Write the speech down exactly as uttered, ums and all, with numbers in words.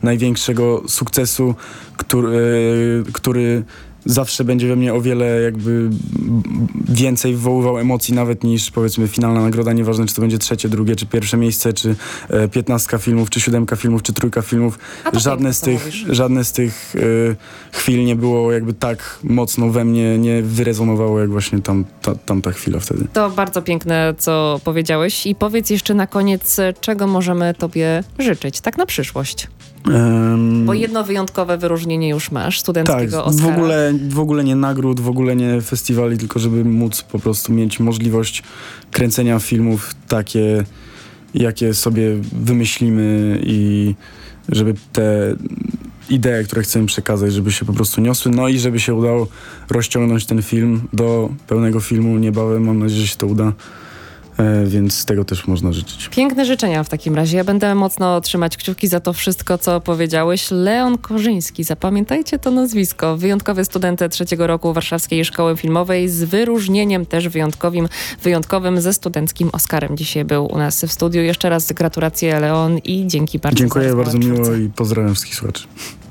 największego sukcesu, który, który zawsze będzie we mnie o wiele jakby więcej wywoływał emocji nawet niż powiedzmy finalna nagroda, nieważne czy to będzie trzecie, drugie, czy pierwsze miejsce, czy e, piętnastka filmów, czy siódemka filmów, czy trójka filmów. Żadne z tych, żadne z tych e, chwil nie było jakby tak mocno we mnie, nie wyrezonowało jak właśnie tam, ta, tamta chwila wtedy. To bardzo piękne, co powiedziałeś i powiedz jeszcze na koniec, czego możemy tobie życzyć, tak na przyszłość. Um, Bo jedno wyjątkowe wyróżnienie już masz, studenckiego tak, Oscara. w ogóle, w ogóle nie nagród, w ogóle nie festiwali, tylko żeby móc po prostu mieć możliwość kręcenia filmów takie, jakie sobie wymyślimy i żeby te idee, które chcemy przekazać, żeby się po prostu niosły, no i żeby się udało rozciągnąć ten film do pełnego filmu niebawem. Mam nadzieję, że się to uda. E, więc tego też można życzyć. Piękne życzenia w takim razie. Ja będę mocno trzymać kciuki za to wszystko, co powiedziałeś. Leon Korzyński, zapamiętajcie to nazwisko. Wyjątkowy student trzeciego roku Warszawskiej Szkoły Filmowej z wyróżnieniem też wyjątkowym, wyjątkowym ze studenckim Oscarem. Dzisiaj był u nas w studiu. Jeszcze raz gratulacje, Leon, i dzięki bardzo. Dziękuję za bardzo miło miło i pozdrawiam wszystkich słuchaczy.